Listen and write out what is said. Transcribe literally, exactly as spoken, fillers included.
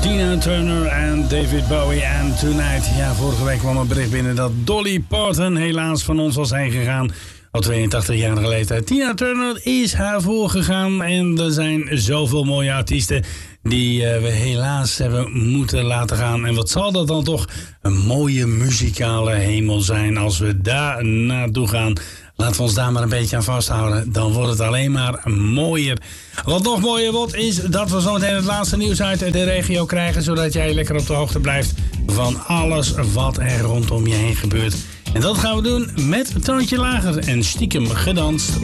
Tina Turner en David Bowie en Tonight. Ja, vorige week kwam een bericht binnen dat Dolly Parton helaas van ons was heen gegaan. Op tweeëntachtigjarige leeftijd. Tina Turner is haar voorgegaan. En er zijn zoveel mooie artiesten die uh, we helaas hebben moeten laten gaan. En wat zal dat dan toch een mooie muzikale hemel zijn als we daar naartoe gaan. Laten we ons daar maar een beetje aan vasthouden. Dan wordt het alleen maar mooier. Wat nog mooier wordt is dat we zometeen het laatste nieuws uit de regio krijgen. Zodat jij lekker op de hoogte blijft van alles wat er rondom je heen gebeurt. En dat gaan we doen met Toontje Lager en Stiekem Gedanst.